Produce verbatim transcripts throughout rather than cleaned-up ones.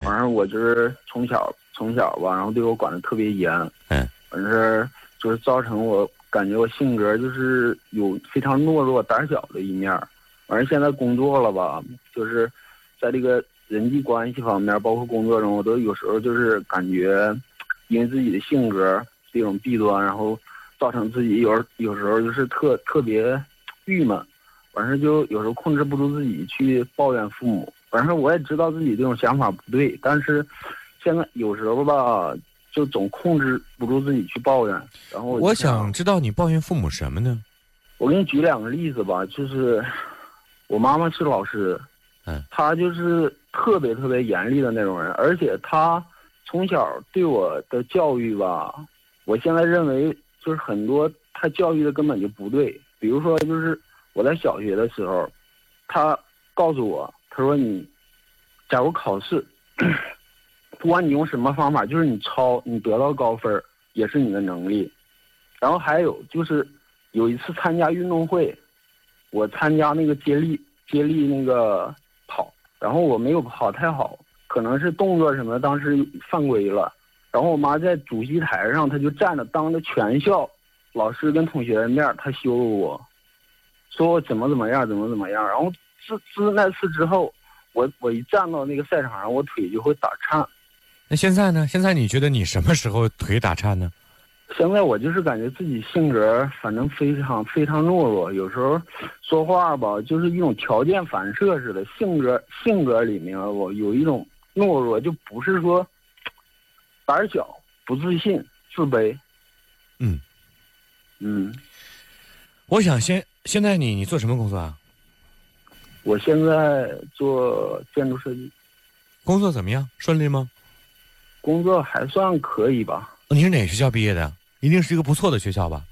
反正我就是从小从小吧，然后对我管得特别严。 嗯， 反正就是造成我感觉我性格就是有非常懦弱、胆小的一面。反正现在工作了吧，就是在这个人际关系方面，包括工作中，我都有时候就是感觉，因为自己的性格这种弊端，然后造成自己有有时候就是特特别郁闷。反正就有时候控制不住自己去抱怨父母。反正我也知道自己这种想法不对，但是现在有时候吧，就总控制不住自己去抱怨。然后我我想知道你抱怨父母什么呢？ 我给你举两个例子吧，就是我妈妈是老师， 嗯， 她就是特别特别严厉的那种人，而且她从小对我的教育吧，我现在认为就是很多她教育的根本就不对。比如说，就是我在小学的时候，她告诉我，她说你，假如考试，不管你用什么方法，就是你抄，你得到高分也是你的能力。然后还有就是有一次参加运动会，我参加那个接力接力那个跑，然后我没有跑太好，可能是动作什么当时犯规了。然后我妈在主席台上，她就站着当着全校老师跟同学的面，她羞辱我，说我怎么怎么样，怎么怎么样。然后自自那次之后，我我一站到那个赛场上，我腿就会打颤。 那现在呢？现在你觉得你什么时候腿打颤呢？ 现在我就是感觉自己性格反正非常非常懦弱，有时候说话吧，就是一种条件反射似的。性格性格里面我有一种懦弱，就不是说胆小、不自信、自卑。 嗯嗯， 我想先现在你你做什么工作啊？ 我现在做建筑设计。 工作怎么样？顺利吗？ 工作还算可以吧。 你是哪个学校毕业的？一定是一个不错的学校吧？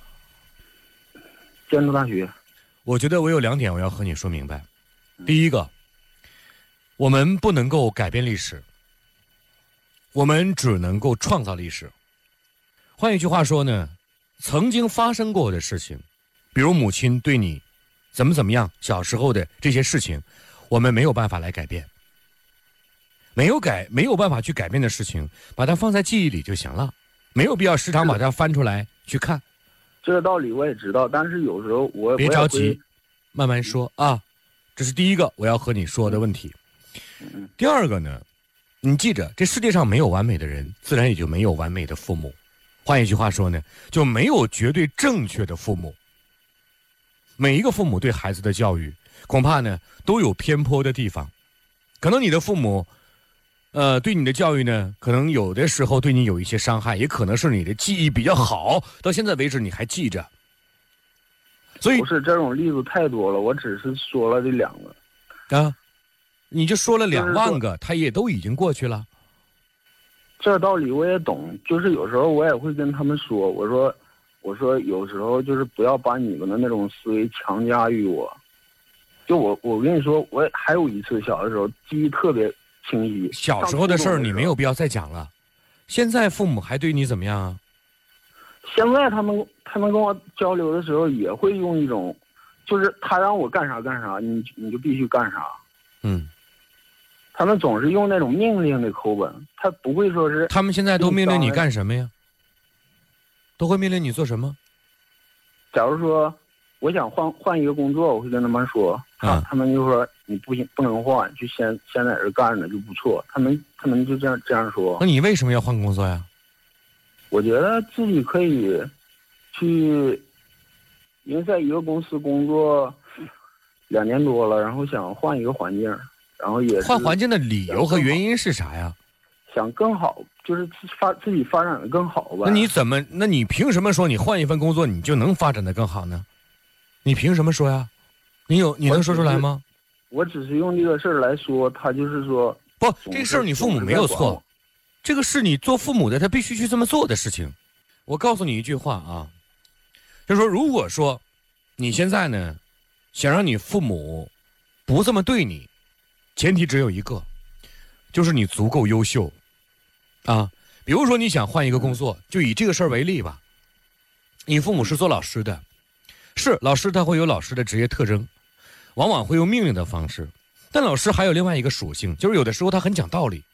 建筑大学。 我觉得我有两点我要和你说明白。第一个，我们不能够改变历史，我们只能够创造历史。换一句话说呢，曾经发生过的事情，比如母亲对你怎么怎么样，小时候的这些事情，我们没有办法来改变。没有改没有办法去改变的事情，把它放在记忆里就行了，没有必要时常把它翻出来去看。 这个道理我也知道，但是有时候我别着急，慢慢说啊。这是第一个我要和你说的问题。第二个呢，你记着，这世界上没有完美的人，自然也就没有完美的父母。换一句话说呢，就没有绝对正确的父母。每一个父母对孩子的教育，恐怕呢都有偏颇的地方。可能你的父母呃，对你的教育呢，可能有的时候对你有一些伤害，也可能是你的记忆比较好，到现在为止你还记着。所以不是这种例子太多了，我只是说了这两个啊，你就说了两万个，他也都已经过去了。 这道理我也懂，就是有时候我也会跟他们说，我说，我说有时候就是不要把你们的那种思维强加于我。就我，我跟你说，我还有一次小的时候记忆特别清晰。 小时候的事儿你没有必要再讲了。现在父母还对你怎么样啊？ 现在他们他们跟我交流的时候也会用一种，就是他让我干啥干啥，你你就必须干啥。 嗯。 他们总是用那种命令的口吻，他不会说是。 他们现在都命令你干什么呀？都会命令你做什么？ 假如说我想换换一个工作，我会跟他们说， 啊， 他们就说你不行，不能换，就先先在这干着就不错。他们他们就这样这样说。 那你为什么要换工作呀？ 我觉得自己可以去，因为在一个公司工作两年多了，然后想换一个环境，然后也换环境的理由和原因是啥呀？ 想更好，就是发自己发展的更好吧。 那你怎么？那你凭什么说你换一份工作你就能发展的更好呢？你凭什么说呀？你有你能说出来吗？ 我只是用这个事儿来说，他就是说不，这个事儿你父母没有错，这个是你做父母的他必须去这么做的事情。我告诉你一句话啊，就是说，如果说你现在呢想让你父母不这么对你，前提只有一个，就是你足够优秀啊。比如说你想换一个工作，就以这个事儿为例吧。你父母是做老师的，是老师他会有老师的职业特征，往往会用命令的方式，但老师还有另外一个属性，就是有的时候他很讲道理。